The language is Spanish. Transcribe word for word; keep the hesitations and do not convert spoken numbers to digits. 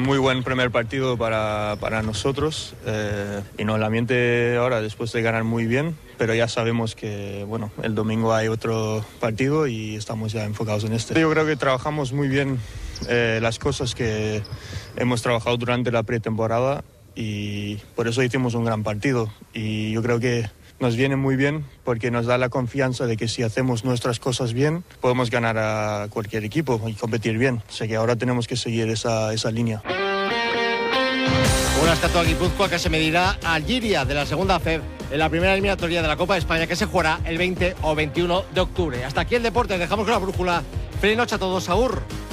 muy buen primer partido para, para nosotros eh, y nos ambiente ahora después de ganar muy bien, pero ya sabemos que bueno, el domingo hay otro partido y estamos ya enfocados en este. Yo creo que trabajamos muy bien eh, las cosas que hemos trabajado durante la pretemporada y por eso hicimos un gran partido y yo creo que nos viene muy bien porque nos da la confianza de que si hacemos nuestras cosas bien podemos ganar a cualquier equipo y competir bien. O sea que ahora tenemos que seguir esa, esa línea. Una estatua Guipúzcoa que se medirá al Giria de la segunda F E B en la primera eliminatoria de la Copa de España que se jugará el veinte o veintiuno de octubre. Hasta aquí el deporte, dejamos con la brújula. Feliz noche a todos, agur.